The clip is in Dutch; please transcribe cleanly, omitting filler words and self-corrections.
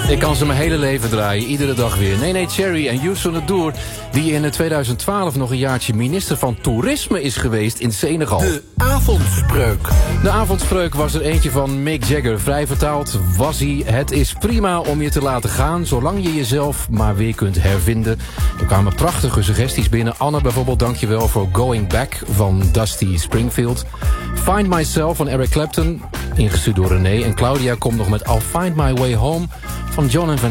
Ik kan ze mijn hele leven draaien, iedere dag weer. Nee, Cherry en Youssou N'Dour, die in 2012 nog een jaartje minister van Toerisme is geweest in Senegal. De avondspreuk. De avondspreuk was er eentje van Mick Jagger. Vrij vertaald was hij: het is prima om je te laten gaan, zolang je jezelf maar weer kunt hervinden. Er kwamen prachtige suggesties binnen. Anne bijvoorbeeld, dankjewel voor Going Back van Dusty Springfield. Find Myself van Eric Clapton, ingestuurd door René. En Claudia komt nog met I'll Find My Way Home van John en Van